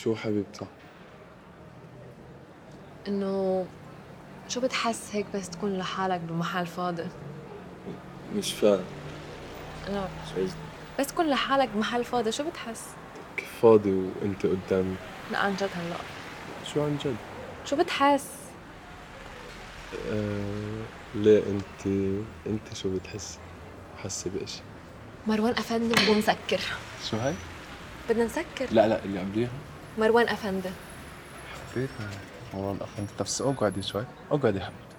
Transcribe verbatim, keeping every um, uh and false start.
شو حبيبتي؟ إنه شو بتحس هيك بس تكون لحالك بمحل فاضي؟ مش فاهم. لا شو قصدك؟ بس تكون لحالك بمحل فاضي شو بتحس؟ كيف فاضي وانت قدامي؟ لا عن جد هلا شو عن جد؟ شو بتحس؟ آه... ليه انت انت شو بتحسي؟ حاسة بإشي؟ مروان أفندي بدنا نسكر. شو هاي؟ بدنا نسكر. لا لا اللي قبليها. مروان أفندي. حبيتها. والله الأخ انت بس اقعدي شوي، اقعدي يا حبيبتي.